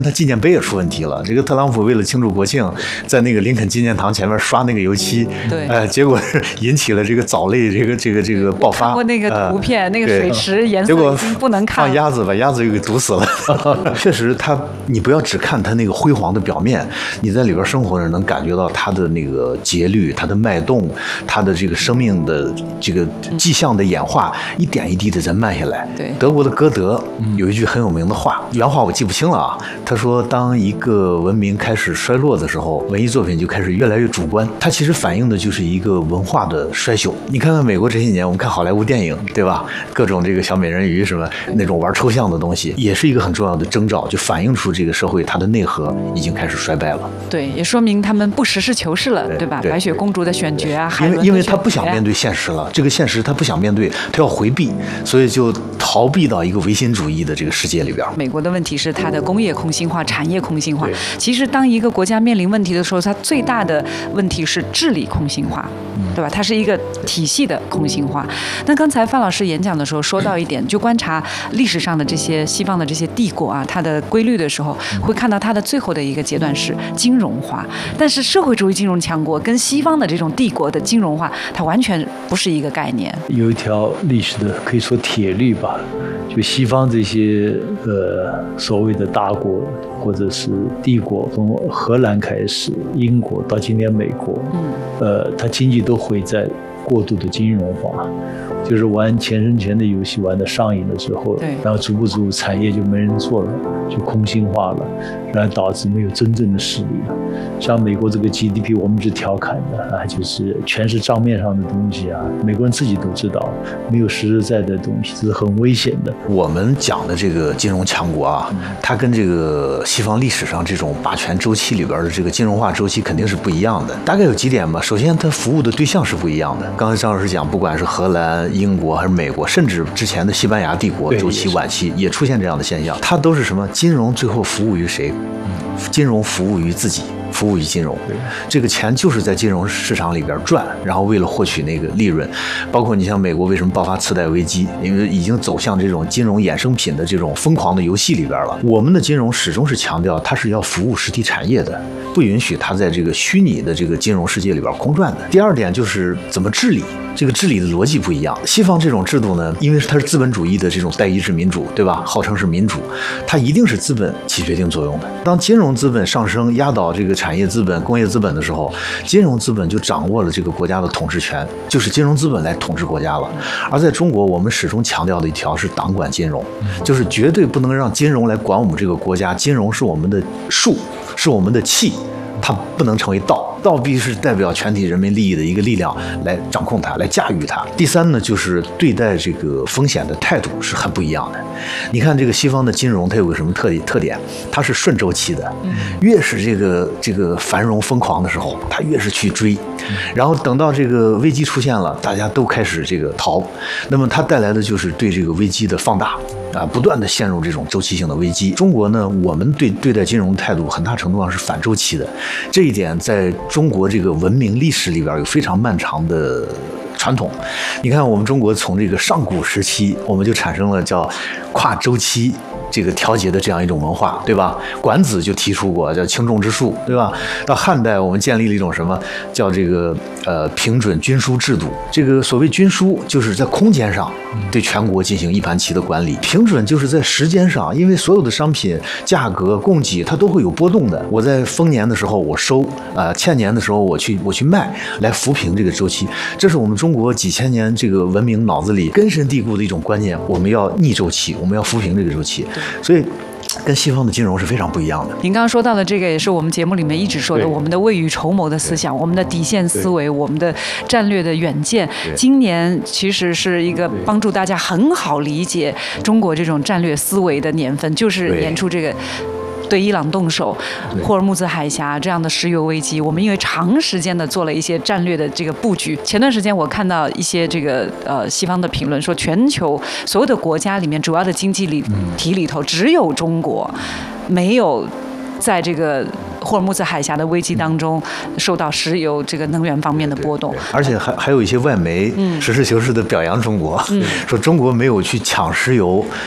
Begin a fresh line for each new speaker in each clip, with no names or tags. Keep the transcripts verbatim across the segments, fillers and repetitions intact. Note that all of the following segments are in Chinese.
他纪念碑也出问题了。这个特朗普为了庆祝国庆，在那个林肯纪念堂前面刷那个油漆，
对，
呃，结果引起了这个藻类这个这个这个爆发。
看过那个图片，呃、那个水池颜色已经不能看了，
放鸭子把鸭子又给毒死了。确实，它你不要只看它那个辉煌的表面，你在里边生活的人能感觉到它的那个节律、它的脉动、它的这个生命的这个迹象的演化，一点一滴的在慢下来。
对，
德国的歌德有一句很有名的话，原话我记不清了啊。他说，当一个文明开始衰落的时候，文艺作品就开始越来越主观。它其实反映的就是一个文化的衰朽。你看看美国这些年，我们看好莱坞电影，对吧？各种这个小美人鱼什么那种玩抽象的东西，也是一个很重要的征兆，就反映出这个社会它的内核已经开始衰败了。
对，也说明他们不实事求是了， 对, 对吧？
对，
白雪公主的选角啊，海伦的选角啊，
因为因为他不想面对现实了，这个现实他不想面对，他要回避，所以就逃避到一个唯心主义的这个世界里边。
美国的问题是它的工业空心化、产业空心化。其实，当一个国家面临问题的时候，它最大的问题是治理空心化，对吧？它是一个体系的空心化。那刚才范老师演讲的时候说到一点，就观察历史上的这些西方的这些帝国啊，它的规律的时候，会看到它的最后的一个阶段是金融化。但是社会主义金融强国跟西方的这种帝国的金融化，它完全不是一个概念。
有一条历史的可以说铁律吧，就西方这些呃所谓的大国或者是帝国，从荷兰开始，英国到今天美国，嗯，呃，它经济都会在过度的金融化，就是玩钱生钱的游戏玩的上瘾了之后，然后逐步逐步产业就没人做了，就空心化了，然后导致没有真正的实力了。像美国这个 G D P， 我们是调侃的啊，就是全是账面上的东西啊，美国人自己都知道，没有实实在在的东西，这是很危险的。
我们讲的这个金融强国啊，它跟这个西方历史上这种霸权周期里边的这个金融化周期肯定是不一样的。大概有几点吧，首先它服务的对象是不一样的。刚才张老师讲，不管是荷兰、英国还是美国，甚至之前的西班牙帝国周期晚期也出现这样的现象，它都是什么？金融最后服务于谁？金融服务于自己，服务于金融，这个钱就是在金融市场里边赚，然后为了获取那个利润。包括你像美国为什么爆发次贷危机，因为已经走向这种金融衍生品的这种疯狂的游戏里边了。我们的金融始终是强调它是要服务实体产业的，不允许它在这个虚拟的这个金融世界里边空转的。第二点就是怎么治理，这个治理的逻辑不一样。西方这种制度呢，因为它是资本主义的这种代议制民主，对吧？号称是民主，它一定是资本起决定作用的。当金融资本上升压倒这个产业资本、工业资本的时候，金融资本就掌握了这个国家的统治权，就是金融资本来统治国家了。而在中国，我们始终强调的一条是党管金融，就是绝对不能让金融来管我们这个国家。金融是我们的术，是我们的器，它不能成为道，道必是代表全体人民利益的一个力量来掌控它，来驾驭它。第三呢，就是对待这个风险的态度是很不一样的。你看这个西方的金融，它有个什么特特点？它是顺周期的，越是这个这个繁荣疯狂的时候，它越是去追，然后等到这个危机出现了，大家都开始这个逃，那么它带来的就是对这个危机的放大。啊，不断的陷入这种周期性的危机。中国呢，我们对对待金融态度很大程度上是反周期的，这一点在中国这个文明历史里边有非常漫长的传统。你看，我们中国从这个上古时期，我们就产生了叫跨周期这个调节的这样一种文化，对吧？管子就提出过叫轻重之术，对吧？到汉代，我们建立了一种什么叫这个呃平准均输制度。这个所谓均输，就是在空间上对全国进行一盘棋的管理；平准就是在时间上，因为所有的商品价格、供给它都会有波动的。我在丰年的时候我收，呃欠年的时候我去我去卖，来扶平这个周期。这是我们中国几千年这个文明脑子里根深蒂固的一种观念，我们要逆周期，我们要扶平这个周期。所以跟西方的金融是非常不一样的。
您刚刚说到的这个也是我们节目里面一直说的，我们的未雨绸缪的思想，我们的底线思维，我们的战略的远见。今年其实是一个帮助大家很好理解中国这种战略思维的年份，就是年初这个对伊朗动手，霍尔木兹海峡这样的石油危机，我们因为长时间的做了一些战略的这个布局。前段时间我看到一些这个呃西方的评论说，全球所有的国家里面主要的经济里体里头，只有中国没有在这个霍尔木兹海峡的危机当中受到石油这个能源方面的波动。
而且还还有一些外媒实事求是的表扬中国，嗯、说中国没有去抢石油。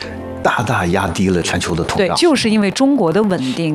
大大压低了全球的通
对，
胀。
就是因为中国的稳定。